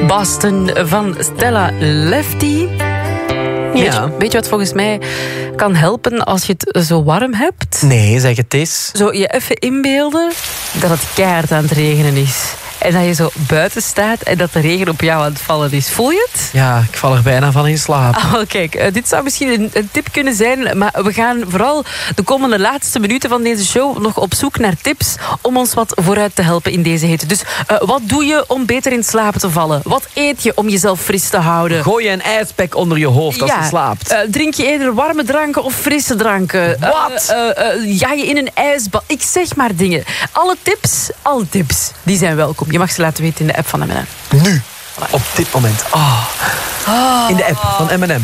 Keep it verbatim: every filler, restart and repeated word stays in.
Boston van Stella Lefty. Weet, Ja. je, weet je wat volgens mij kan helpen als je het zo warm hebt? Nee, zeg het eens. Zo je even inbeelden dat het keihard aan het regenen is. En dat je zo buiten staat en dat de regen op jou aan het vallen is. Voel je het? Ja, ik val er bijna van in slaap. Oh, kijk, uh, dit zou misschien een, een tip kunnen zijn, maar we gaan vooral de komende laatste minuten van deze show nog op zoek naar tips om ons wat vooruit te helpen in deze hitte. Dus uh, wat doe je om beter in slaap te vallen? Wat eet je om jezelf fris te houden? Gooi je een ijspak onder je hoofd als je slaapt? Uh, drink je eerder warme dranken of frisse dranken? Wat? Uh, uh, uh, ga je in een ijsbad? Ik zeg maar dingen. Alle tips, alle tips, die zijn welkom. Je mag ze laten weten in de app van M en M. Nu. Op dit moment. Oh. In de app van M en M.